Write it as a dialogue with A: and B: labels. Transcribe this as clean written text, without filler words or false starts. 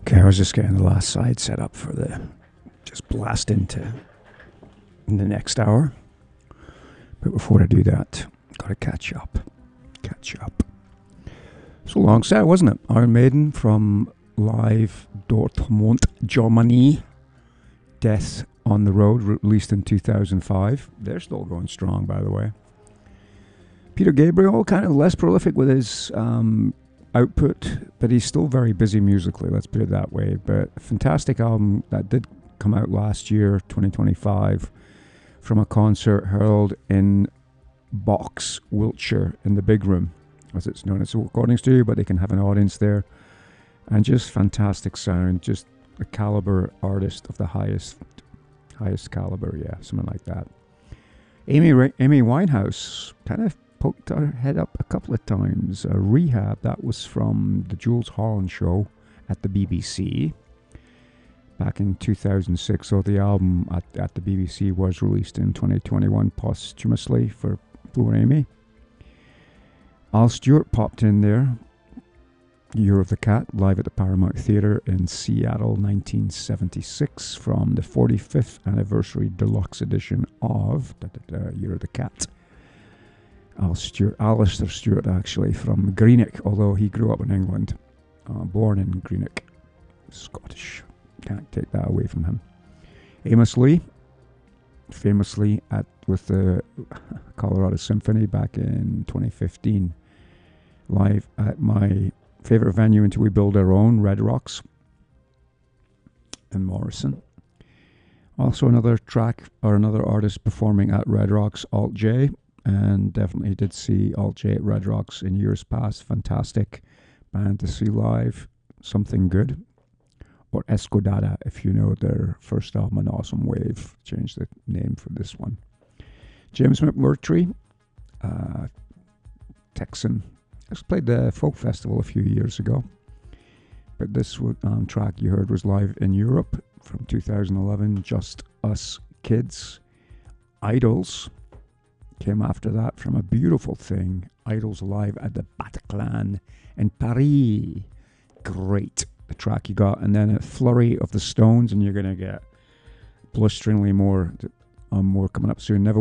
A: Okay, I was just getting the last side set up for the just blast into in the next hour. But before I do that, gotta catch up. Catch up. So long set, wasn't it? Iron Maiden from live Dortmund, Germany. Death on the Road, released in 2005. They're still going strong, by the way. Peter Gabriel, kind of less prolific with his output, but he's still very busy musically, let's put it that way. But a fantastic album that did come out last year, 2025, from a concert held in Box, Wiltshire, in the Big Room, as it's known. It's a recording studio, but they can have an audience there. And just fantastic sound, just a caliber artist of the highest caliber, yeah, something like that. Amy Winehouse kind of poked her head up a couple of times. Rehab, that was from the Jools Holland show at the BBC back in 2006. So the album at the BBC was released in 2021 posthumously for poor Amy. Al Stewart popped in there. Year of the Cat, live at the Paramount Theatre in Seattle, 1976, from the 45th anniversary deluxe edition of Year of the Cat. Alistair Stewart, actually, from Greenock, although he grew up in England, born in Greenock, Scottish. Can't take that away from him. Amos Lee, famously with the Colorado Symphony back in 2015, live at my favorite venue until we build our own, Red Rocks in Morrison. Also another track or another artist performing at Red Rocks, Alt J, and definitely did see Alt J at Red Rocks in years past. Fantastic band to see live. Something Good, or Escodada, if you know their first album, An Awesome Wave. Changed the name for this one. James McMurtry, Texan. I played the folk festival a few years ago, but this track you heard was live in Europe from 2011. Just Us Kids. Idols came after that from A Beautiful Thing. Idols live at the Bataclan in Paris. Great, the track you got. And then a flurry of the Stones, and you're going to get blisteringly more coming up soon. Never